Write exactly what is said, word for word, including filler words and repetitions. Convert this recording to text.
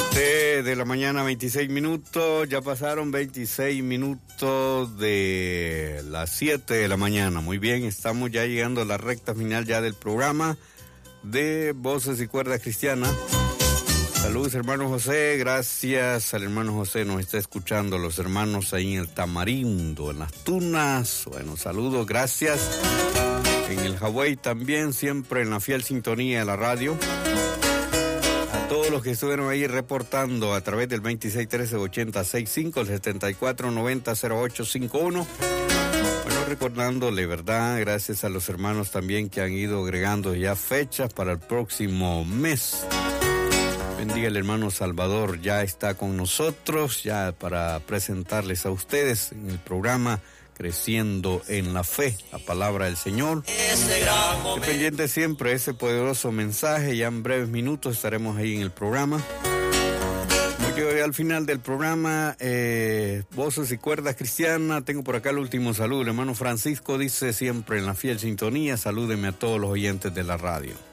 siete de la mañana, veintiséis minutos. Ya pasaron veintiséis minutos de las siete de la mañana. Muy bien, estamos ya llegando a la recta final ya del programa de Voces y Cuerdas Cristianas. Saludos, hermano José. Gracias al hermano José. Nos está escuchando los hermanos ahí en el Tamarindo, en las Tunas. Bueno, saludos, gracias. En el Hawái también, siempre en la fiel sintonía de la radio. A todos los que estuvieron ahí reportando a través del veintiséis trece ochenta sesenta y cinco, el setenta y cuatro noventa cero ocho cincuenta y uno. Bueno, recordándole, ¿verdad? Gracias a los hermanos también que han ido agregando ya fechas para el próximo mes. Bendiga el hermano Salvador, ya está con nosotros, ya para presentarles a ustedes en el programa Creciendo en la Fe, la palabra del Señor. Esté pendiente siempre ese poderoso mensaje, ya en breves minutos estaremos ahí en el programa. Muy que al final del programa, eh, Voces y Cuerdas Cristianas, tengo por acá el último saludo. El hermano Francisco dice siempre en la fiel sintonía, salúdeme a todos los oyentes de la radio.